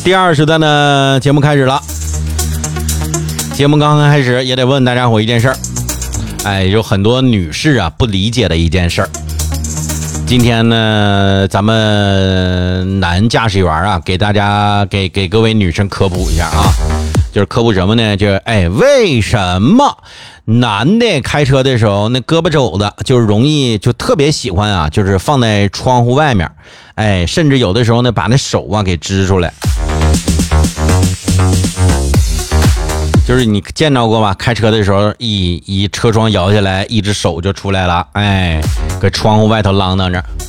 第二时段呢，节目开始了。节目刚刚开始，也得问大家伙一件事儿，有很多女士啊不理解的一件事儿。今天呢，咱们男驾驶员啊，给大家给各位女生科普一下啊，就是科普什么呢？就是为什么男的开车的时候那胳膊肘子就容易就特别喜欢啊，就是放在窗户外面，甚至有的时候呢把那手啊给支出来。就是你见着过吧？开车的时候一车窗摇下来，一只手就出来了，搁窗户外头啷当着。